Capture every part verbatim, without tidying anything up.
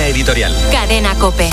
editorial. Cadena COPE.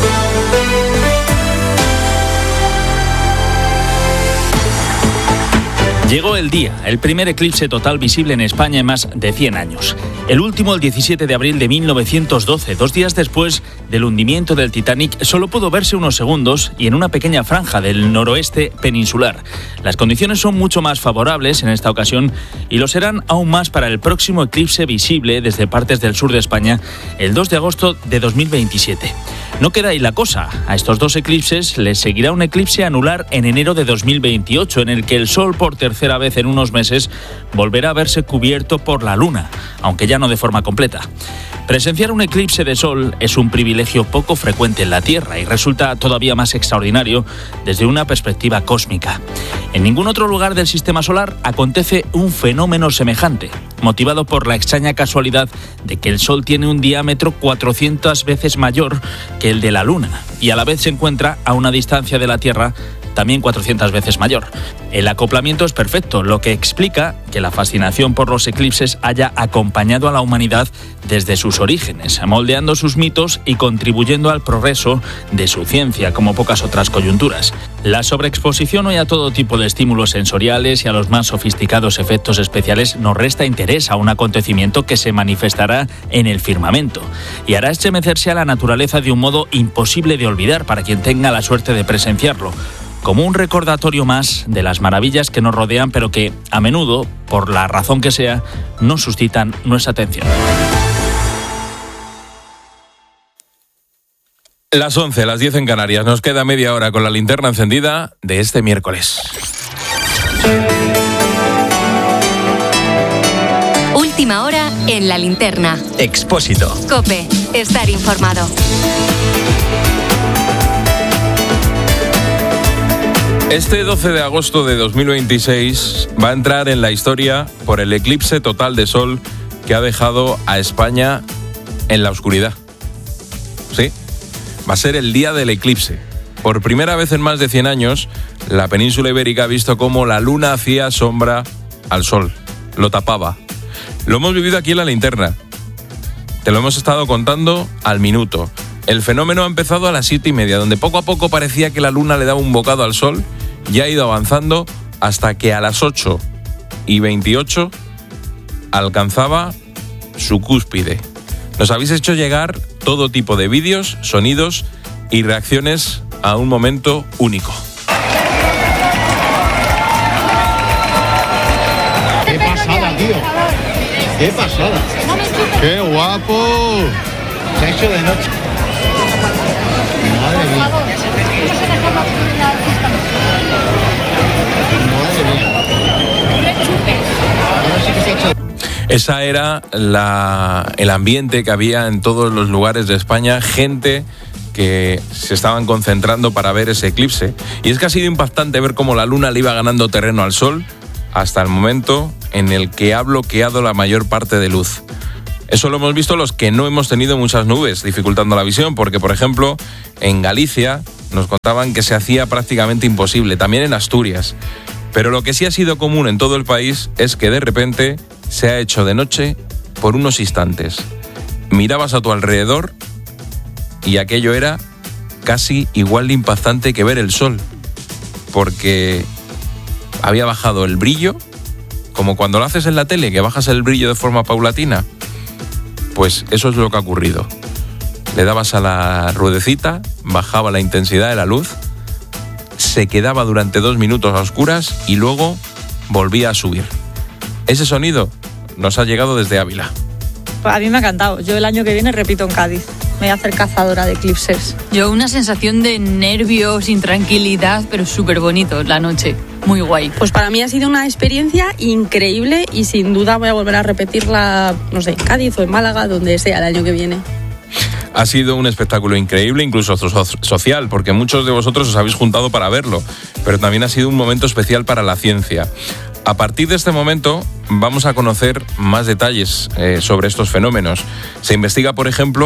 Llegó el día, el primer eclipse total visible en España en más de cien años. El último el diecisiete de abril de mil novecientos doce, dos días después del hundimiento del Titanic, solo pudo verse unos segundos y en una pequeña franja del noroeste peninsular. Las condiciones son mucho más favorables en esta ocasión y lo serán aún más para el próximo eclipse visible desde partes del sur de España el dos de agosto de dos mil veintisiete. No queda ahí la cosa. A estos dos eclipses les seguirá un eclipse anular en enero de dos mil veintiocho, en el que el Sol por tercera vez en unos meses volverá a verse cubierto por la Luna, aunque ya no de forma completa. Presenciar un eclipse de Sol es un privilegio poco frecuente en la Tierra y resulta todavía más extraordinario desde una perspectiva cósmica. En ningún otro lugar del sistema solar acontece un fenómeno semejante, motivado por la extraña casualidad de que el Sol tiene un diámetro cuatrocientas veces mayor que el de la Luna y a la vez se encuentra a una distancia de la Tierra también cuatrocientas veces mayor. El acoplamiento es perfecto, lo que explica que la fascinación por los eclipses haya acompañado a la humanidad desde sus orígenes, moldeando sus mitos y contribuyendo al progreso de su ciencia, como pocas otras coyunturas. La sobreexposición hoy a todo tipo de estímulos sensoriales y a los más sofisticados efectos especiales nos resta interés a un acontecimiento que se manifestará en el firmamento y hará estremecerse a la naturaleza de un modo imposible de olvidar para quien tenga la suerte de presenciarlo, como un recordatorio más de las maravillas que nos rodean, pero que, a menudo, por la razón que sea, no suscitan nuestra atención. Las once, las diez en Canarias. Nos queda media hora con la linterna encendida de este miércoles. Última hora en la linterna. Expósito. COPE. Estar informado. Este doce de agosto de dos mil veintiséis va a entrar en la historia por el eclipse total de Sol que ha dejado a España en la oscuridad. Sí, va a ser el día del eclipse. Por primera vez en más de cien años, la península ibérica ha visto cómo la Luna hacía sombra al Sol, lo tapaba. Lo hemos vivido aquí en la linterna. Te lo hemos estado contando al minuto. El fenómeno ha empezado a las siete y media, donde poco a poco parecía que la Luna le daba un bocado al Sol, y ha ido avanzando hasta que a las ocho y veintiocho alcanzaba su cúspide. Nos habéis hecho llegar todo tipo de vídeos, sonidos y reacciones a un momento único. ¡Qué pasada, tío! ¡Qué pasada! ¡Qué guapo! Se ha hecho de noche. Madre mía. Esa era la, el ambiente que había en todos los lugares de España, gente que se estaban concentrando para ver ese eclipse. Y es que ha sido impactante ver cómo la Luna le iba ganando terreno al Sol hasta el momento en el que ha bloqueado la mayor parte de luz. Eso lo hemos visto los que no hemos tenido muchas nubes, dificultando la visión, porque, por ejemplo, en Galicia nos contaban que se hacía prácticamente imposible, también en Asturias. Pero lo que sí ha sido común en todo el país es que de repente se ha hecho de noche por unos instantes. Mirabas a tu alrededor y aquello era casi igual de impactante que ver el sol, porque había bajado el brillo, como cuando lo haces en la tele, que bajas el brillo de forma paulatina. Pues eso es lo que ha ocurrido. Le dabas a la ruedecita, bajaba la intensidad de la luz, se quedaba durante dos minutos a oscuras y luego volvía a subir. Ese sonido nos ha llegado desde Ávila. A mí me ha encantado. Yo el año que viene repito en Cádiz. Me voy a hacer cazadora de eclipses. Yo una sensación de nervios, intranquilidad, pero súper bonito la noche. Muy guay. Pues para mí ha sido una experiencia increíble y sin duda voy a volver a repetirla, no sé, en Cádiz o en Málaga, donde sea el año que viene. Ha sido un espectáculo increíble, incluso social, porque muchos de vosotros os habéis juntado para verlo, pero también ha sido un momento especial para la ciencia. A partir de este momento vamos a conocer más detalles eh, sobre estos fenómenos. Se investiga, por ejemplo,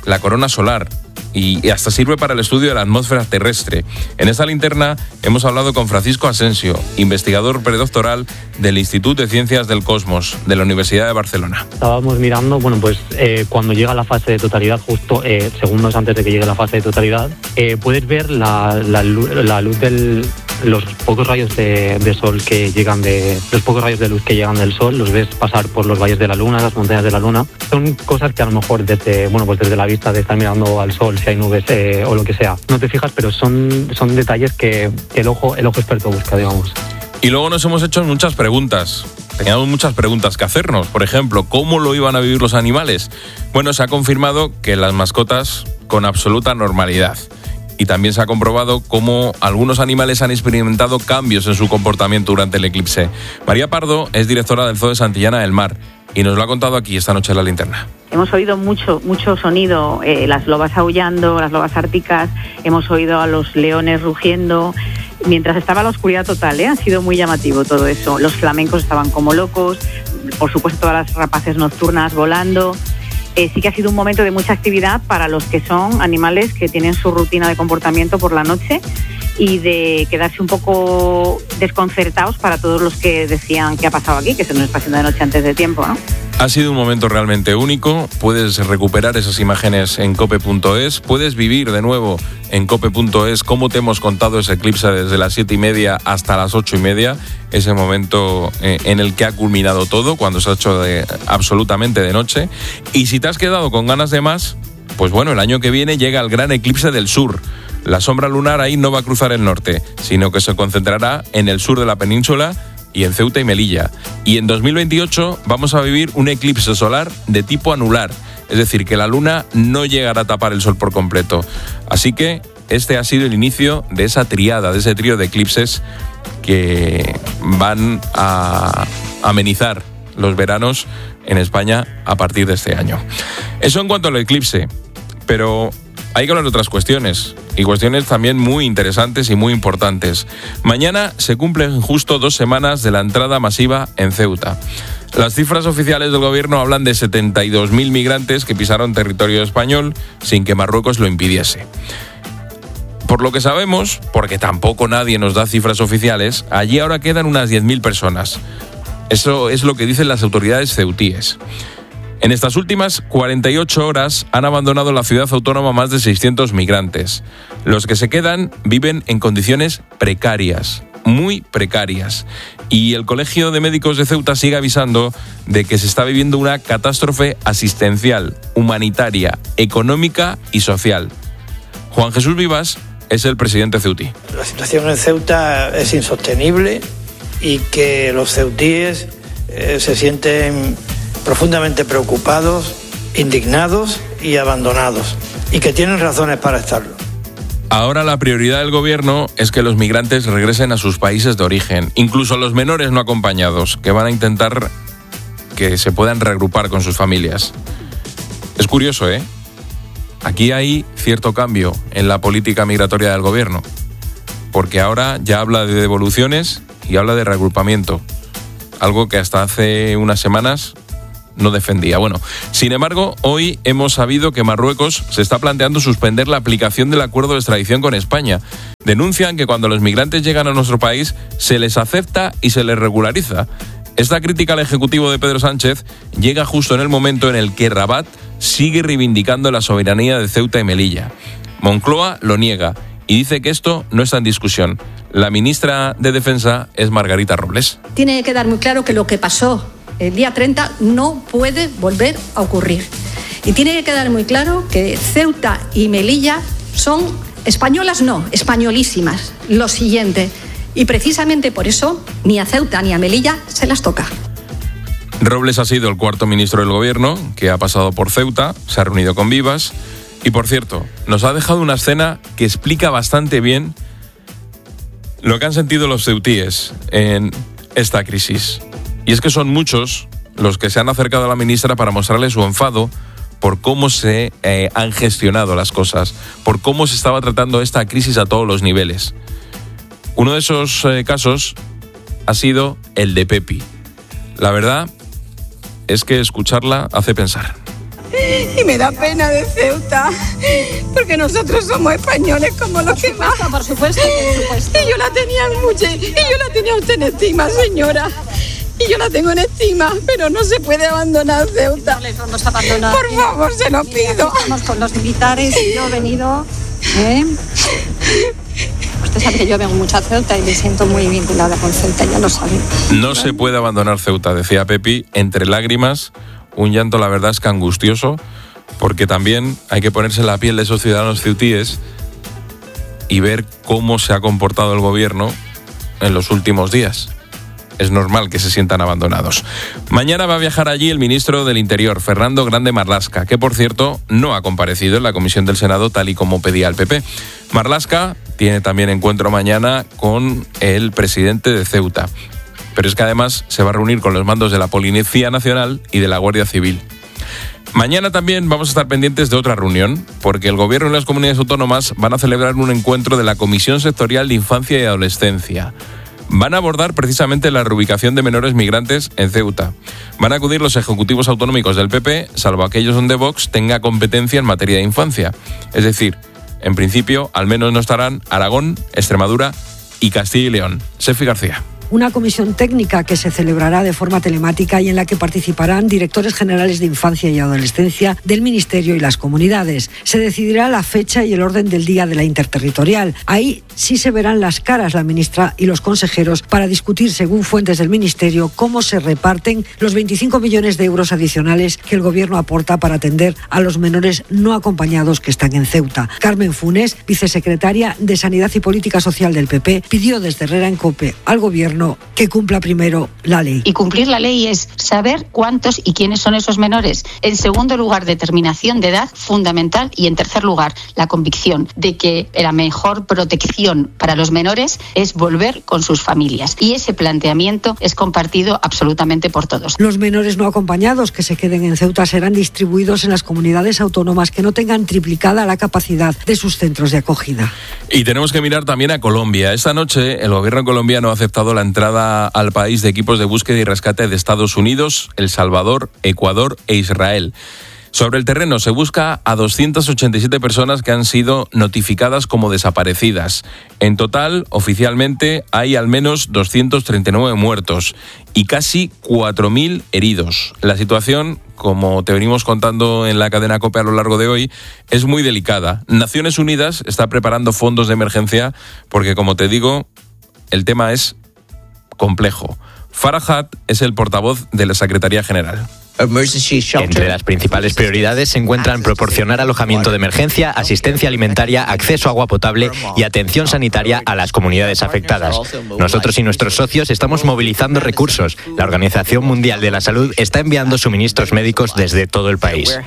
la corona solar. Y hasta sirve para el estudio de la atmósfera terrestre. En esta linterna hemos hablado con Francisco Asensio, investigador predoctoral del Instituto de Ciencias del Cosmos de la Universidad de Barcelona. Estábamos mirando, bueno, pues eh, cuando llega la fase de totalidad, justo eh, segundos antes de que llegue la fase de totalidad, eh, puedes ver la, la, la luz del... los pocos rayos de, de sol que llegan de los pocos rayos de luz que llegan del sol, los ves pasar por los valles de la luna, las montañas de la luna. Son cosas que a lo mejor desde bueno pues desde la vista de estar mirando al sol, si hay nubes eh, o lo que sea, no te fijas, pero son son detalles que el ojo el ojo experto busca, digamos. Y luego nos hemos hecho muchas preguntas. Teníamos muchas preguntas que hacernos. Por ejemplo, ¿cómo lo iban a vivir los animales? Bueno, se ha confirmado que las mascotas con absoluta normalidad. Y también se ha comprobado cómo algunos animales han experimentado cambios en su comportamiento durante el eclipse. María Pardo es directora del Zoo de Santillana del Mar y nos lo ha contado aquí esta noche en La Linterna. Hemos oído mucho, mucho sonido, eh, las lobas aullando, las lobas árticas, hemos oído a los leones rugiendo, mientras estaba la oscuridad total, ¿eh? Ha sido muy llamativo todo eso. Los flamencos estaban como locos, por supuesto todas las rapaces nocturnas volando. Eh, sí que ha sido un momento de mucha actividad para los que son animales que tienen su rutina de comportamiento por la noche y de quedarse un poco desconcertados para todos los que decían qué ha pasado aquí, que se nos está haciendo de noche antes de tiempo, ¿no? Ha sido un momento realmente único. Puedes recuperar esas imágenes en cope punto es. Puedes vivir de nuevo en cope punto es cómo te hemos contado ese eclipse desde las siete y media hasta las ocho y media. Ese momento eh, en el que ha culminado todo, cuando se ha hecho de, absolutamente de noche. Y si te has quedado con ganas de más, pues bueno, el año que viene llega el gran eclipse del sur. La sombra lunar ahí no va a cruzar el norte, sino que se concentrará en el sur de la península y en Ceuta y Melilla. Y en dos mil veintiocho vamos a vivir un eclipse solar de tipo anular, es decir, que la luna no llegará a tapar el sol por completo. Así que este ha sido el inicio de esa triada, de ese trío de eclipses que van a amenizar los veranos en España a partir de este año. Eso en cuanto al eclipse, pero hay que hablar de otras cuestiones, y cuestiones también muy interesantes y muy importantes. Mañana se cumplen justo dos semanas de la entrada masiva en Ceuta. Las cifras oficiales del gobierno hablan de setenta y dos mil migrantes que pisaron territorio español sin que Marruecos lo impidiese. Por lo que sabemos, porque tampoco nadie nos da cifras oficiales, allí ahora quedan unas diez mil personas. Eso es lo que dicen las autoridades ceutíes. En estas últimas cuarenta y ocho horas han abandonado la ciudad autónoma más de seiscientos migrantes. Los que se quedan viven en condiciones precarias, muy precarias. Y el Colegio de Médicos de Ceuta sigue avisando de que se está viviendo una catástrofe asistencial, humanitaria, económica y social. Juan Jesús Vivas es el presidente ceutí. La situación en Ceuta es insostenible y que los ceutíes eh, se sienten profundamente preocupados, indignados y abandonados, y que tienen razones para estarlo. Ahora la prioridad del gobierno es que los migrantes regresen a sus países de origen, incluso los menores no acompañados, que van a intentar que se puedan reagrupar con sus familias. Es curioso, ¿eh? Aquí hay cierto cambio en la política migratoria del gobierno, porque ahora ya habla de devoluciones y habla de reagrupamiento, algo que hasta hace unas semanas no defendía. Bueno, sin embargo, hoy hemos sabido que Marruecos se está planteando suspender la aplicación del acuerdo de extradición con España. Denuncian que cuando los migrantes llegan a nuestro país se les acepta y se les regulariza. Esta crítica al Ejecutivo de Pedro Sánchez llega justo en el momento en el que Rabat sigue reivindicando la soberanía de Ceuta y Melilla. Moncloa lo niega y dice que esto no está en discusión. La ministra de Defensa es Margarita Robles. Tiene que quedar muy claro que lo que pasó el día treinta no puede volver a ocurrir. Y tiene que quedar muy claro que Ceuta y Melilla son españolas, no, españolísimas. Lo siguiente. Y precisamente por eso ni a Ceuta ni a Melilla se las toca. Robles ha sido el cuarto ministro del gobierno que ha pasado por Ceuta, se ha reunido con Vivas y, por cierto, nos ha dejado una escena que explica bastante bien lo que han sentido los ceutíes en esta crisis. Y es que son muchos los que se han acercado a la ministra para mostrarle su enfado por cómo se eh, han gestionado las cosas, por cómo se estaba tratando esta crisis a todos los niveles. Uno de esos eh, casos ha sido el de Pepi. La verdad es que escucharla hace pensar. y me da pena de Ceuta, porque nosotros somos españoles como los que más. Por supuesto, por supuesto. Y yo la tenía mucho, y yo la tenía usted en estima, señora. Y yo la tengo en estima, pero no se puede abandonar Ceuta. No les vamos a abandonar. Por favor, se lo pido. Estamos con los militares y yo he venido... ¿eh? Usted sabe que yo vengo mucho a Ceuta y me siento muy vinculada con Ceuta, ya lo sabe. No se puede abandonar Ceuta, decía Pepi, entre lágrimas, un llanto la verdad es que angustioso, porque también hay que ponerse en la piel de esos ciudadanos ceutíes y ver cómo se ha comportado el gobierno en los últimos días. Es normal que se sientan abandonados. Mañana va a viajar allí el ministro del Interior, Fernando Grande Marlaska, que por cierto no ha comparecido en la comisión del Senado tal y como pedía el P P. Marlaska tiene también encuentro mañana con el presidente de Ceuta. Pero es que además se va a reunir con los mandos de la Policía Nacional y de la Guardia Civil. Mañana también vamos a estar pendientes de otra reunión, porque el Gobierno y las comunidades autónomas van a celebrar un encuentro de la Comisión Sectorial de Infancia y Adolescencia. Van a abordar precisamente la reubicación de menores migrantes en Ceuta. Van a acudir los ejecutivos autonómicos del P P, salvo aquellos donde Vox tenga competencia en materia de infancia. Es decir, en principio, al menos no estarán Aragón, Extremadura y Castilla y León. Sefi García. Una comisión técnica que se celebrará de forma telemática y en la que participarán directores generales de infancia y adolescencia del Ministerio y las comunidades. Se decidirá la fecha y el orden del día de la interterritorial. Ahí sí se verán las caras la ministra y los consejeros para discutir, según fuentes del Ministerio, cómo se reparten los veinticinco millones de euros adicionales que el Gobierno aporta para atender a los menores no acompañados que están en Ceuta. Carmen Funes, vicesecretaria de Sanidad y Política Social del P P, pidió desde Herrera en COPE al Gobierno que cumpla primero la ley. Y cumplir la ley es saber cuántos y quiénes son esos menores. En segundo lugar, determinación de edad fundamental. Y en tercer lugar, la convicción de que la mejor protección para los menores es volver con sus familias. Y ese planteamiento es compartido absolutamente por todos. Los menores no acompañados que se queden en Ceuta serán distribuidos en las comunidades autónomas que no tengan triplicada la capacidad de sus centros de acogida. Y tenemos que mirar también a Colombia. Esta noche el gobierno colombiano ha aceptado la entrada al país de equipos de búsqueda y rescate de Estados Unidos, El Salvador, Ecuador e Israel. Sobre el terreno se busca a doscientas ochenta y siete personas que han sido notificadas como desaparecidas. En total, oficialmente, hay al menos doscientos treinta y nueve muertos y casi cuatro mil heridos. La situación, como te venimos contando en la cadena COPE a lo largo de hoy, es muy delicada. Naciones Unidas está preparando fondos de emergencia porque, como te digo, el tema es complejo. Farhat es el portavoz de la Secretaría General. Entre las principales prioridades se encuentran proporcionar alojamiento de emergencia, asistencia alimentaria, acceso a agua potable y atención sanitaria a las comunidades afectadas. Nosotros y nuestros socios estamos movilizando recursos. La Organización Mundial de la Salud está enviando suministros médicos desde todo el país.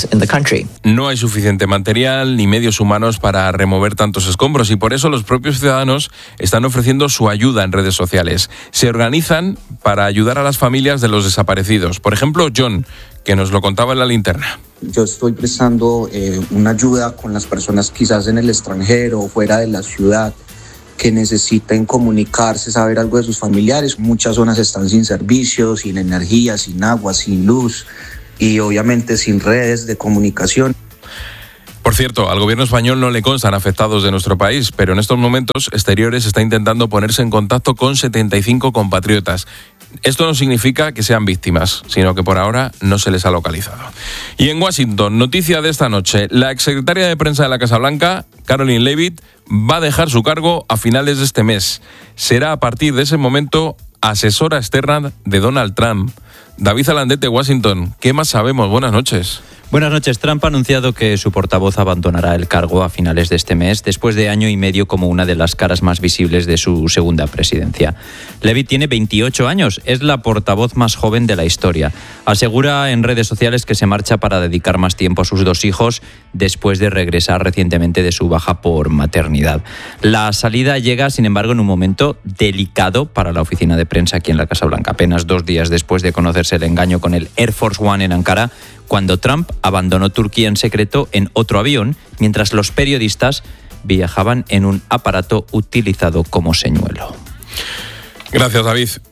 No hay suficiente material ni medios humanos para remover tantos escombros y por eso los propios ciudadanos están ofreciendo su ayuda en redes sociales. Se organizan para ayudar a las familias de los desaparecidos. Por ejemplo, John, que nos lo contaba en la linterna. Yo estoy prestando eh, una ayuda con las personas quizás en el extranjero o fuera de la ciudad que necesiten comunicarse, saber algo de sus familiares. Muchas zonas están sin servicios, sin energía, sin agua, sin luz y obviamente sin redes de comunicación. Por cierto, al gobierno español no le constan afectados de nuestro país, pero en estos momentos Exteriores está intentando ponerse en contacto con setenta y cinco compatriotas. Esto no significa que sean víctimas, sino que por ahora no se les ha localizado. Y en Washington, noticia de esta noche, la exsecretaria de prensa de la Casa Blanca, Karoline Leavitt, va a dejar su cargo a finales de este mes. Será a partir de ese momento asesora externa de Donald Trump. David Alandete, Washington, ¿qué más sabemos? Buenas noches. Buenas noches. Trump ha anunciado que su portavoz abandonará el cargo a finales de este mes, después de año y medio como una de las caras más visibles de su segunda presidencia. Leavitt tiene veintiocho años, es la portavoz más joven de la historia. Asegura en redes sociales que se marcha para dedicar más tiempo a sus dos hijos después de regresar recientemente de su baja por maternidad. La salida llega, sin embargo, en un momento delicado para la oficina de prensa aquí en la Casa Blanca. Apenas dos días después de conocerse el engaño con el Air Force One en Ankara, cuando Trump abandonó Turquía en secreto en otro avión, mientras los periodistas viajaban en un aparato utilizado como señuelo. Gracias, David.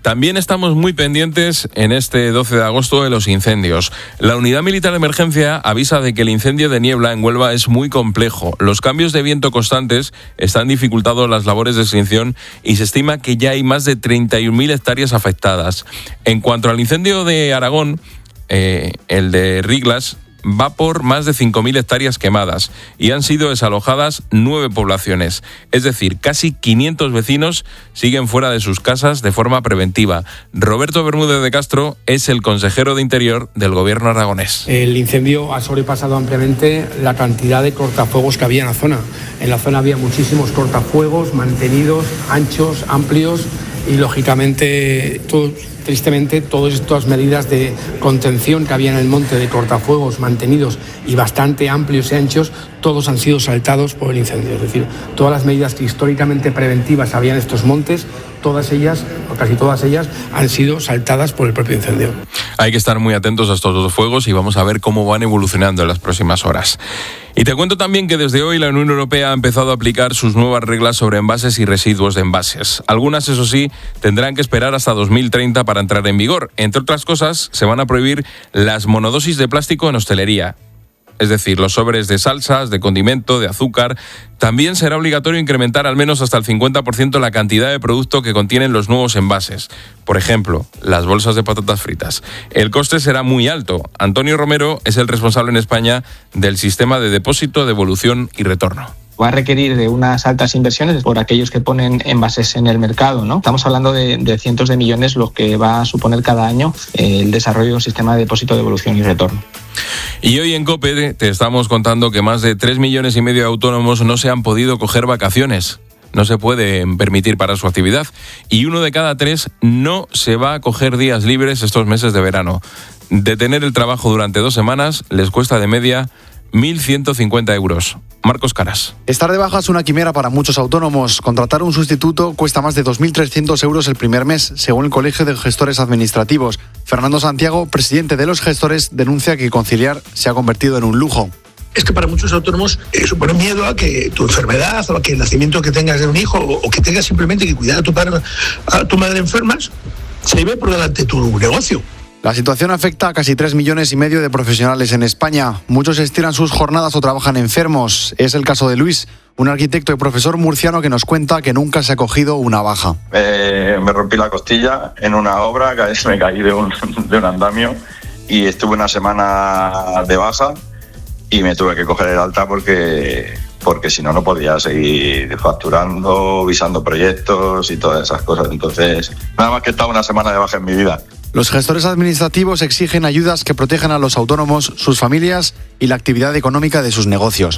También estamos muy pendientes en este doce de agosto de los incendios. La Unidad Militar de Emergencia avisa de que el incendio de niebla en Huelva es muy complejo. Los cambios de viento constantes están dificultando las labores de extinción y se estima que ya hay más de treinta y un mil hectáreas afectadas. En cuanto al incendio de Aragón, eh, el de Riglas, va por más de cinco mil hectáreas quemadas y han sido desalojadas nueve poblaciones. Es decir, casi quinientos vecinos siguen fuera de sus casas de forma preventiva. Roberto Bermúdez de Castro es el consejero de Interior del gobierno aragonés. El incendio ha sobrepasado ampliamente la cantidad de cortafuegos que había en la zona. En la zona había muchísimos cortafuegos mantenidos, anchos, amplios y lógicamente todo, tristemente todas estas medidas de contención que había en el monte de cortafuegos mantenidos y bastante amplios y anchos, todos han sido saltados por el incendio. Es decir, todas las medidas que históricamente preventivas había en estos montes, todas ellas, o casi todas ellas, han sido saltadas por el propio incendio. Hay que estar muy atentos a estos dos fuegos y vamos a ver cómo van evolucionando en las próximas horas. Y te cuento también que desde hoy la Unión Europea ha empezado a aplicar sus nuevas reglas sobre envases y residuos de envases. Algunas, eso sí, tendrán que esperar hasta dos mil treinta para entrar en vigor. Entre otras cosas, se van a prohibir las monodosis de plástico en hostelería. Es decir, los sobres de salsas, de condimento, de azúcar. También será obligatorio incrementar al menos hasta el cincuenta por ciento la cantidad de producto que contienen los nuevos envases. Por ejemplo, las bolsas de patatas fritas. El coste será muy alto. Antonio Romero es el responsable en España del sistema de depósito, devolución y retorno. Va a requerir de unas altas inversiones por aquellos que ponen envases en el mercado, ¿no? Estamos hablando de, de cientos de millones, lo que va a suponer cada año eh, el desarrollo de un sistema de depósito, devolución y retorno. Y hoy en COPE te estamos contando que más de tres millones y medio de autónomos no se han podido coger vacaciones. No se puede permitir para su actividad. Y uno de cada tres no se va a coger días libres estos meses de verano. Detener el trabajo durante dos semanas les cuesta de media mil ciento cincuenta euros. Marcos Caras. Estar de baja es una quimera para muchos autónomos. Contratar un sustituto cuesta más de dos mil trescientos euros el primer mes, según el Colegio de Gestores Administrativos. Fernando Santiago, presidente de los gestores, denuncia que conciliar se ha convertido en un lujo. Es que para muchos autónomos eh, supone miedo a que tu enfermedad o a que el nacimiento que tengas de un hijo o, o que tengas simplemente que cuidar a tu padre, a tu madre enfermas, se lleve por delante tu negocio. La situación afecta a casi tres millones y medio de profesionales en España. Muchos estiran sus jornadas o trabajan enfermos. Es el caso de Luis, un arquitecto y profesor murciano que nos cuenta que nunca se ha cogido una baja. Eh, me rompí la costilla en una obra, me caí de un, de un andamio y estuve una semana de baja y me tuve que coger el alta porque, porque si no, no podía seguir facturando, visando proyectos y todas esas cosas. Entonces, nada más que estaba una semana de baja en mi vida. Los gestores administrativos exigen ayudas que protejan a los autónomos, sus familias y la actividad económica de sus negocios.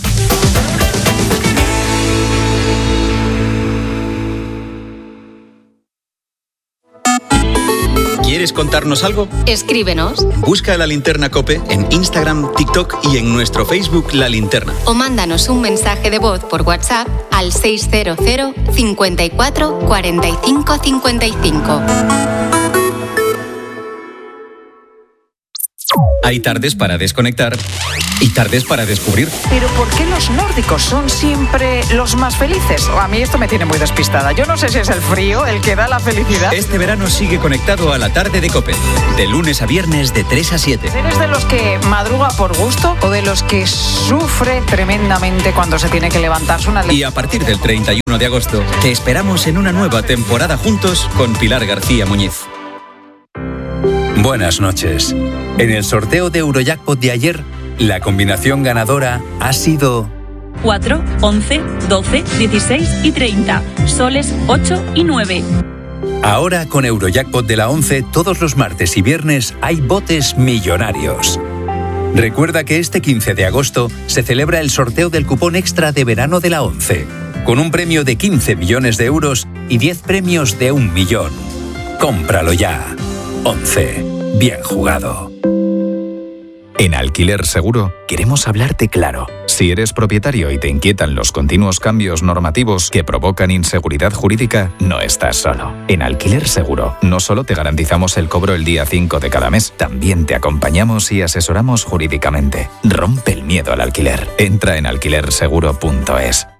¿Quieres contarnos algo? Escríbenos. Busca La Linterna COPE en Instagram, TikTok y en nuestro Facebook La Linterna. O mándanos un mensaje de voz por WhatsApp al seis cero cero, cincuenta y cuatro, cuarenta y cinco, cincuenta y cinco. Hay tardes para desconectar y tardes para descubrir. Pero ¿por qué los nórdicos son siempre los más felices? A mí esto me tiene muy despistada. Yo no sé si es el frío el que da la felicidad. Este verano sigue conectado a la tarde de COPE. De lunes a viernes de tres a siete. ¿Eres de los que madruga por gusto o de los que sufre tremendamente cuando se tiene que levantarse una... Y a partir del treinta y uno de agosto te esperamos en una nueva temporada juntos con Pilar García Muñiz. Buenas noches. En el sorteo de Eurojackpot de ayer, la combinación ganadora ha sido cuatro, once, doce, dieciséis y treinta. Soles ocho y nueve. Ahora con Eurojackpot de la once, todos los martes y viernes hay botes millonarios. Recuerda que este quince de agosto se celebra el sorteo del cupón extra de verano de la once, con un premio de quince millones de euros y diez premios de un millón. Cómpralo ya. once. Bien jugado. En Alquiler Seguro queremos hablarte claro. Si eres propietario y te inquietan los continuos cambios normativos que provocan inseguridad jurídica, no estás solo. En Alquiler Seguro no solo te garantizamos el cobro el día cinco de cada mes, también te acompañamos y asesoramos jurídicamente. Rompe el miedo al alquiler. Entra en alquiler seguro punto es.